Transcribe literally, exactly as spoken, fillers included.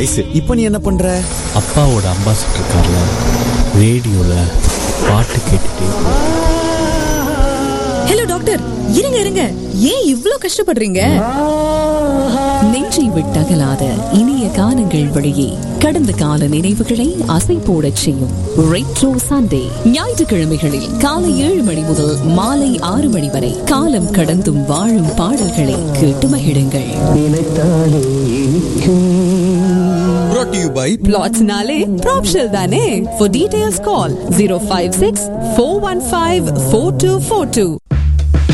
வயசு. இப்போ நீ என்ன பண்ற? அப்பாவோட அம்பாசிடர் கார்ல ரேடியோல பாட்டு கேட்டுட்டே. ஹலோ டாக்டர், இருங்க இருங்க, ஏன் இவ்ளோ கஷ்டப்படுறீங்க? நெஞ்சை விட்டகலாத இனிய காலங்கள் வழியே கடந்த கால நினைவுகளை அசை போடச் செய்யும் ரெட்ரோ சண்டே. ஞாயிற்றுக்கிழமைகளில் காலை ஏழு மணி முதல் மாலை ஆறு மணி வரை காலம் கடந்தும் வாழும் பாடல்களை கேட்டு மகிழுங்கள். Brought to you by பிளாட்ஸ்னாலே ப்ராப்ஷல் தானே. For details call zero five six four one five four two four two.